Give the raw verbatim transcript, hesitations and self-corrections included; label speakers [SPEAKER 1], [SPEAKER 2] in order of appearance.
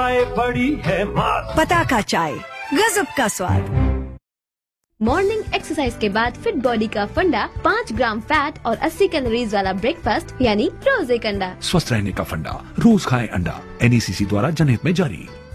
[SPEAKER 1] चाय बड़ी है मार।
[SPEAKER 2] पताका चाय, गजब का स्वाद।
[SPEAKER 3] मॉर्निंग एक्सरसाइज के बाद फिट बॉडी का फंडा, पाँच ग्राम फैट और अस्सी कैलोरीज वाला ब्रेकफास्ट यानी रोज एक अंडा।
[SPEAKER 4] स्वस्थ रहने का फंडा, रोज खाएं अंडा। एन ई सी सी द्वारा जनहित में जारी।